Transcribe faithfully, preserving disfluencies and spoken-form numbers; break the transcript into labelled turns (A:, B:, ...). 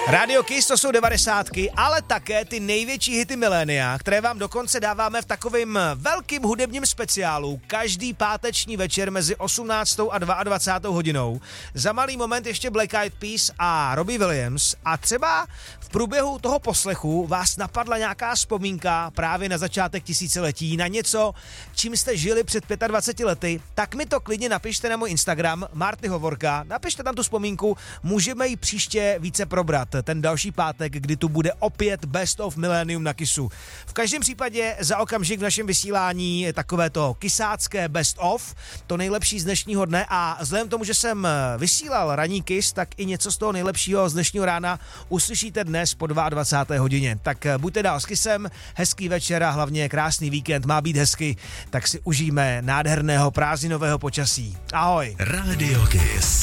A: Radio Kiss, to jsou devadesátky, ale také ty největší hity milénia, které vám dokonce dáváme v takovým velkým hudebním speciálu každý páteční večer mezi osmnáctou a dvacátou druhou hodinou. Za malý moment ještě Black Eyed Peas a Robbie Williams a třeba v průběhu toho poslechu vás napadla nějaká vzpomínka právě na začátek tisíciletí, na něco, čím jste žili před dvaceti pěti lety, tak mi to klidně napište na můj Instagram Marty Hovorka, napište tam tu vzpomínku, můžeme ji příště více probrat. Ten další pátek, kdy tu bude opět Best of Millennium na Kissu. V každém případě za okamžik v našem vysílání je takové to kisácké Best of, to nejlepší z dnešního dne a vzhledem k tomu, že jsem vysílal ranní Kiss, tak i něco z toho nejlepšího z dnešního rána uslyšíte dnes po dvacáté druhé hodině. Tak buďte dál s Kissem, hezký večer a hlavně krásný víkend, má být hezky, tak si užijeme nádherného prázdninového počasí. Ahoj.
B: Radio Kiss.